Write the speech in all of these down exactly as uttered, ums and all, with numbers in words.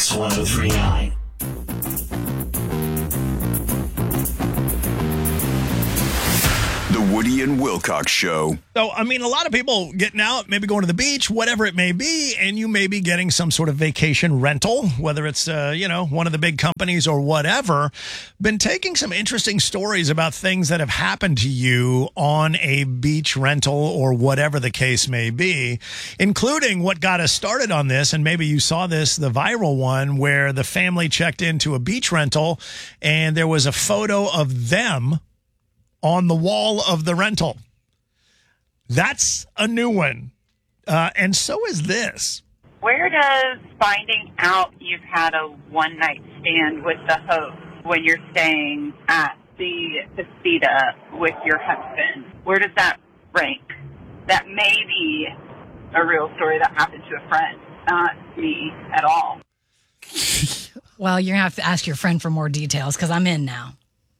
X one oh three point nine. The Woody and Wilcox Show. So, I mean, a lot of people getting out, maybe going to the beach, whatever it may be, and you may be getting some sort of vacation rental, whether it's, uh, you know, one of the big companies or whatever. Been taking some interesting stories about things that have happened to you on a beach rental or whatever the case may be, including what got us started on this. And maybe you saw this, the viral one, where the family checked into a beach rental and there was a photo of them on the wall of the rental. That's a new one. Uh, and so is this. Where does finding out you've had a one-night stand with the host when you're staying at the Casita with your husband, where does that rank? That may be a real story that happened to a friend, not me at all. Well, you're going to have to ask your friend for more details because I'm in now.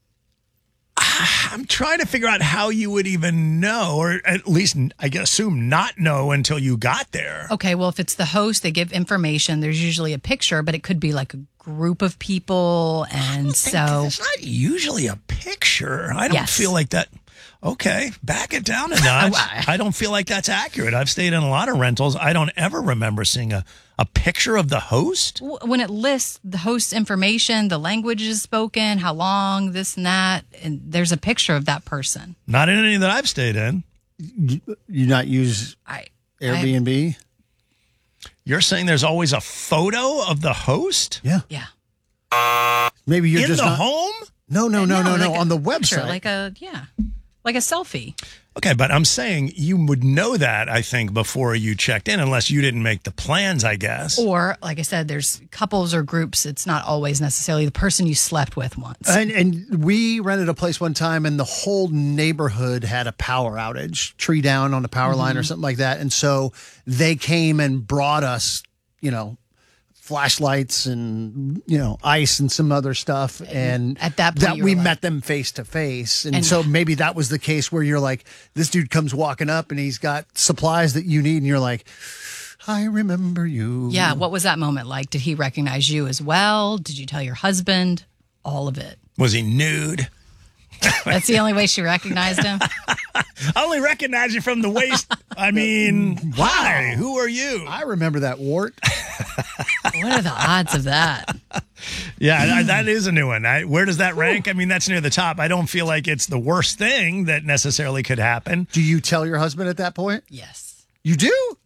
I'm trying to figure out how you would even know, or at least I assume not know until you got there. Okay, well, if it's the host, they give information. There's usually a picture, but it could be like a group of people. And so it's not usually a picture. I don't Yes. feel like that. Okay, back it down a notch. I don't feel like that's accurate. I've stayed in a lot of rentals. I don't ever remember seeing a, a picture of the host. w- when it lists the host's information, the language is spoken, how long, this and that, and there's a picture of that person. Not in any that I've stayed in. You, you not use I Airbnb? You're saying there's always a photo of the host? Yeah. Yeah. Maybe you're in just the not, home? No, no, no, no, no. like a on the picture, website. like a yeah, like a selfie. Okay, but I'm saying you would know that, I think, before you checked in, unless you didn't make the plans, I guess. Or, like I said, there's couples or groups. It's not always necessarily the person you slept with once. And, and we rented a place one time, and the whole neighborhood had a power outage, tree down on a power Mm-hmm. line or something like that. And so they came and brought us, you know, flashlights and, you know, ice and some other stuff. And at that point, that you we were like- met them face to face. And And- so maybe that was the case where you're like, this dude comes walking up and he's got supplies that you need. And you're like, I remember you. Yeah, what was that moment like? Did he recognize you as well? Did you tell your husband? All of it. Was he nude? That's the only way she recognized him. I only recognize you from the waist. I mean, why? Who are you? I remember that wart. What are the odds of that? Yeah, that, that is a new one. I, where does that rank? I mean, that's near the top. I don't feel like it's the worst thing that necessarily could happen. Do you tell your husband at that point? Yes. You do?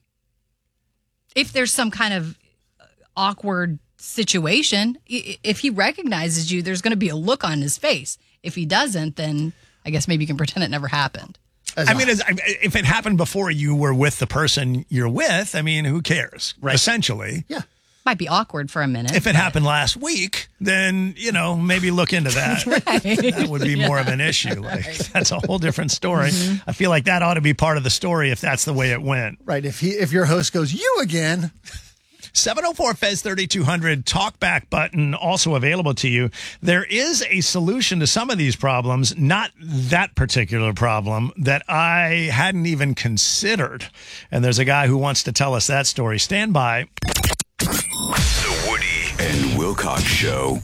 If there's some kind of awkward situation, i- if he recognizes you, there's going to be a look on his face. If he doesn't, then I guess maybe you can pretend it never happened. As I a- mean, as, if it happened before you were with the person you're with, I mean, who cares? Right. Essentially. yeah. Might be awkward for a minute. If it happened last week, then, you know, maybe look into that. That would be more of an issue. Like, that's a whole different story. I feel like that ought to be part of the story if that's the way it went. Right. If he, if your host goes, you again. seven oh four F E Z thirty-two hundred talkback button also available to you. There is a solution to some of these problems, not that particular problem that I hadn't even considered. And there's a guy who wants to tell us that story. Stand by. The Woody and Wilcox Show.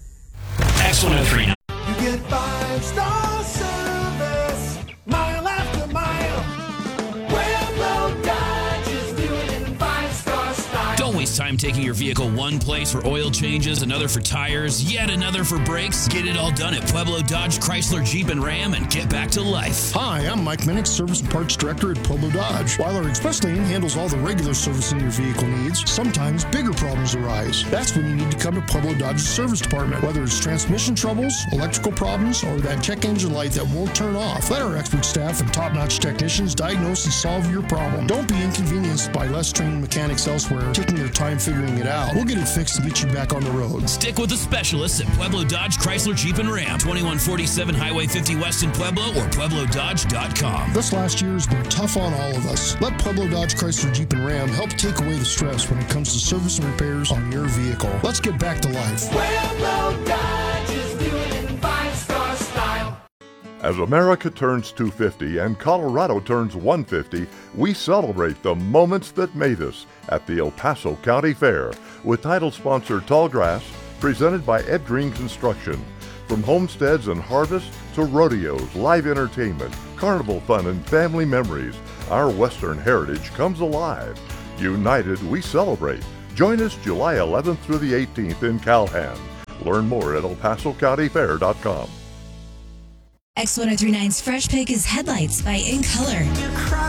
X one oh three point nine. You get five star service, mile after mile. Pueblo Dodge is doing it in five star style. Don't waste time taking your vehicle one place for oil changes, another for tires, yet another for brakes. Get it all done at Pueblo Dodge, Chrysler, Jeep, and Ram and get back to life. Hi, I'm Mike Minnick, Service and Parts Director at Pueblo Dodge. While our express lane handles all the regular servicing your vehicle needs, sometimes bigger problems arise. That's when you need to come to Pueblo Dodge's service department. Whether it's transmission troubles, electrical problems, or that check engine light that won't turn off, let our expert staff and top-notch technicians diagnose and solve your problem. Don't be inconvenienced by less trained mechanics elsewhere taking their time figuring it out. We'll get it fixed and get you back on the road. Stick with the specialists at Pueblo Dodge, Chrysler, Jeep, and Ram. twenty-one forty-seven Highway fifty West in Pueblo or pueblo dodge dot com. This last year has been tough on all of us. Let Pueblo Dodge, Chrysler, Jeep, and Ram help take away the stress when it comes to service and repairs on your vehicle. Let's get back to life. Pueblo Dodge is doing it in five star style. As America turns two hundred fifty and Colorado turns one hundred fifty, we celebrate the moments that made us at the El Paso County Fair with title sponsor Tallgrass, presented by Ed Green Construction. From homesteads and harvests to rodeos, live entertainment, carnival fun, and family memories, our Western heritage comes alive. United, we celebrate. Join us July eleventh through the eighteenth in Calhan. Learn more at el paso county fair dot com. X ten thirty-nine's Fresh Pick is Headlights by In Color.